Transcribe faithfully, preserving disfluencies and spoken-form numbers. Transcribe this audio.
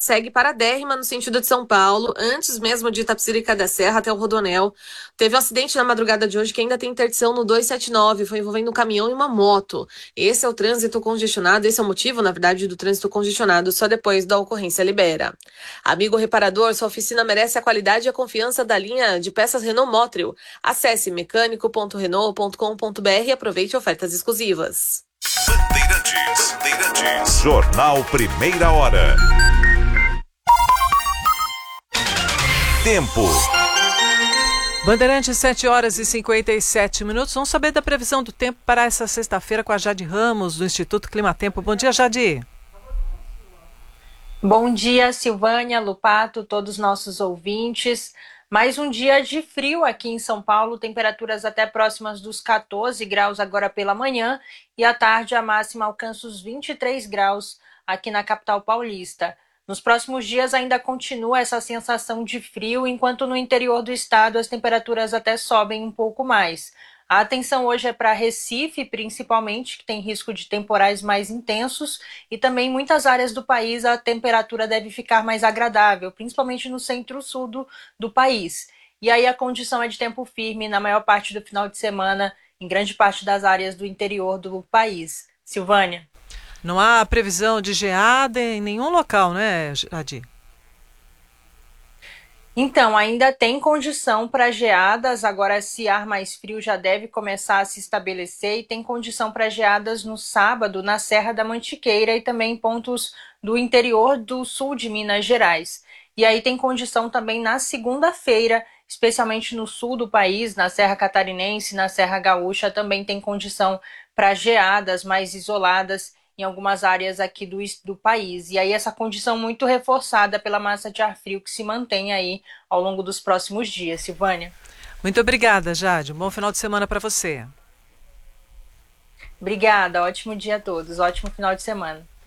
segue paradérrima no sentido de São Paulo, antes mesmo de Itapecerica da Serra até o Rodoanel. Teve um acidente na madrugada de hoje que ainda tem interdição no duzentos e setenta e nove, foi envolvendo um caminhão e uma moto. Esse é o trânsito congestionado, esse é o motivo, na verdade, do trânsito congestionado, só depois da ocorrência libera. Amigo reparador, sua oficina merece a qualidade e a confiança da linha de peças Renault Motril. Acesse mecânico ponto renault ponto com ponto br e aproveite ofertas exclusivas. Bandeirantes, Bandeirantes. Jornal Primeira Hora. Tempo. Bandeirantes, sete horas e cinquenta e sete minutos. Vamos saber da previsão do tempo para essa sexta-feira com a Jade Ramos, do Instituto Climatempo. Bom dia, Jade. Bom dia, Silvânia, Lupato, todos os nossos ouvintes. Mais um dia de frio aqui em São Paulo, temperaturas até próximas dos quatorze graus agora pela manhã e à tarde a máxima alcança os vinte e três graus aqui na capital paulista. Nos próximos dias ainda continua essa sensação de frio, enquanto no interior do estado as temperaturas até sobem um pouco mais. A atenção hoje é para Recife, principalmente, que tem risco de temporais mais intensos, e também em muitas áreas do país a temperatura deve ficar mais agradável, principalmente no centro-sul do, do país. E aí a condição é de tempo firme na maior parte do final de semana, em grande parte das áreas do interior do país. Silvânia? Não há previsão de geada em nenhum local, né, Adi? Então, ainda tem condição para geadas, agora esse ar mais frio já deve começar a se estabelecer e tem condição para geadas no sábado na Serra da Mantiqueira e também em pontos do interior do sul de Minas Gerais. E aí tem condição também na segunda-feira, especialmente no sul do país, na Serra Catarinense, na Serra Gaúcha, também tem condição para geadas mais isoladas em algumas áreas aqui do, do país. E aí essa condição muito reforçada pela massa de ar frio que se mantém aí ao longo dos próximos dias. Silvânia? Muito obrigada, Jade. Um bom final de semana para você. Obrigada. Ótimo dia a todos. Ótimo final de semana.